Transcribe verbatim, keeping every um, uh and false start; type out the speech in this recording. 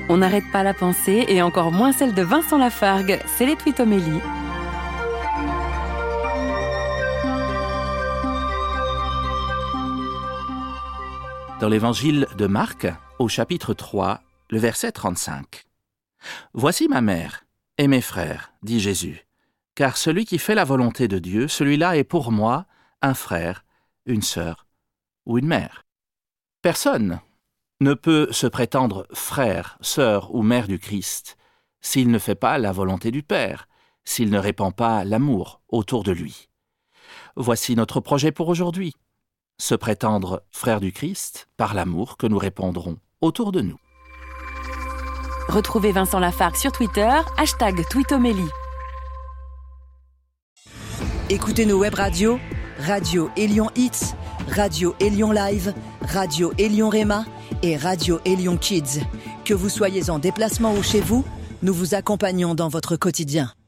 On n'arrête pas la pensée et encore moins celle de Vincent Lafargue. C'est les Twitomélie. Dans l'évangile de Marc, au chapitre trois, le verset trente-cinq. « Voici ma mère et mes frères, dit Jésus, car celui qui fait la volonté de Dieu, celui-là est pour moi un frère, une sœur ou une mère. » Personne ne peut se prétendre frère, sœur ou mère du Christ s'il ne fait pas la volonté du Père, s'il ne répand pas l'amour autour de lui. Voici notre projet pour aujourd'hui. Se prétendre frère du Christ par l'amour que nous répandrons autour de nous. Retrouvez Vincent Lafargue sur Twitter, hashtag Twitomélie. Écoutez nos web radios, Radio Élion Hits, Radio Élion Live, Radio Élion Réma et Radio Élion Kids. Que vous soyez en déplacement ou chez vous, nous vous accompagnons dans votre quotidien.